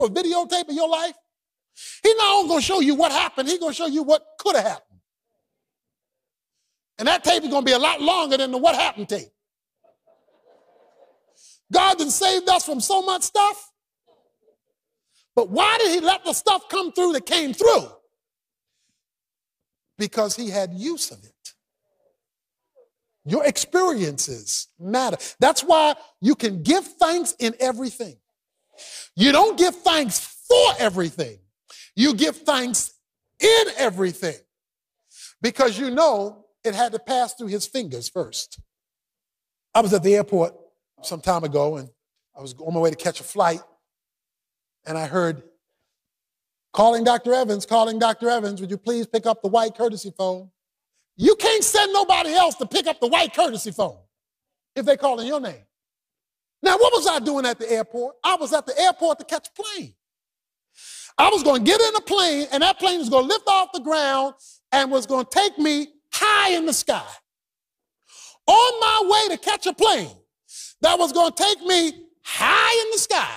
or videotape of your life, he's not only going to show you what happened, he's going to show you what could have happened. And that tape is going to be a lot longer than the what happened tape. God done saved us from so much stuff. But why did he let the stuff come through that came through? Because he had use of it. Your experiences matter. That's why you can give thanks in everything. You don't give thanks for everything. You give thanks in everything. Because you know it had to pass through his fingers first. I was at the airport some time ago, and I was on my way to catch a flight, and I heard, calling Dr. Evans, would you please pick up the white courtesy phone? You can't send nobody else to pick up the white courtesy phone if they're calling your name. Now, what was I doing at the airport? I was at the airport to catch a plane. I was going to get in a plane, and that plane was going to lift off the ground and was going to take me high in the sky. On my way to catch a plane that was going to take me high in the sky,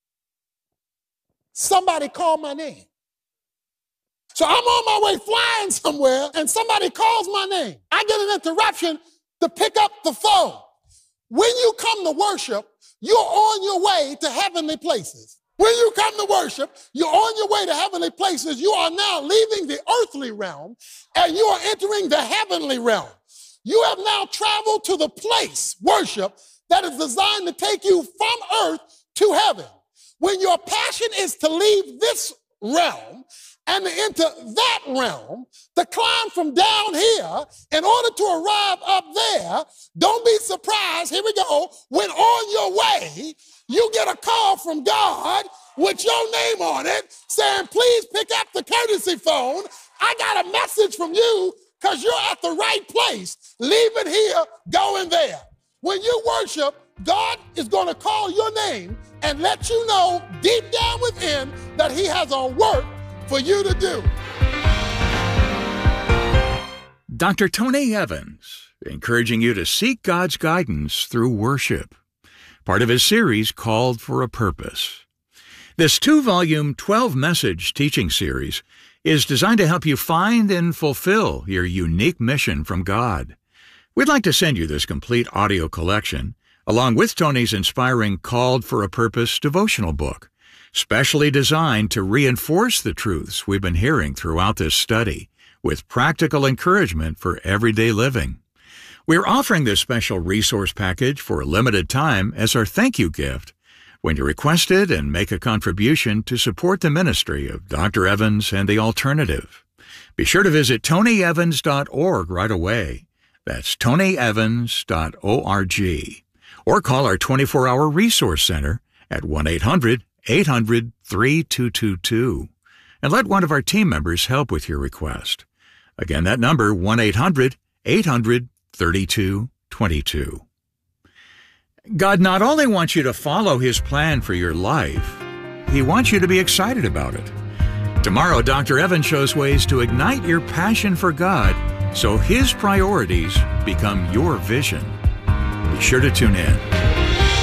somebody called my name. So I'm on my way flying somewhere, and somebody calls my name. I get an interruption to pick up the phone. When you come to worship, you're on your way to heavenly places. When you come to worship, you're on your way to heavenly places. You are now leaving the earthly realm, and you are entering the heavenly realm. You have now traveled to the place, worship, that is designed to take you from earth to heaven. When your passion is to leave this realm and to enter that realm, to climb from down here in order to arrive up there, don't be surprised, here we go, when on your way, you get a call from God with your name on it saying, please pick up the courtesy phone. I got a message from you because you're at the right place, leaving here, going there. When you worship, God is going to call your name and let you know deep down within that he has a work for you to do. Dr. Tony Evans, encouraging you to seek God's guidance through worship. Part of his series, Called for a Purpose. This 2-volume, 12-message teaching series is designed to help you find and fulfill your unique mission from God. We'd like to send you this complete audio collection, along with Tony's inspiring Called for a Purpose devotional book, specially designed to reinforce the truths we've been hearing throughout this study, with practical encouragement for everyday living. We're offering this special resource package for a limited time as our thank you gift when you request it and make a contribution to support the ministry of Dr. Evans and the Alternative. Be sure to visit tonyevans.org right away. That's tonyevans.org. Or call our 24-hour resource center at 1-800-800-3222 and let one of our team members help with your request. Again, that number, 1-800-800-3222. God not only wants you to follow his plan for your life, he wants you to be excited about it. Tomorrow, Dr. Evans shows ways to ignite your passion for God so his priorities become your vision. Be sure to tune in.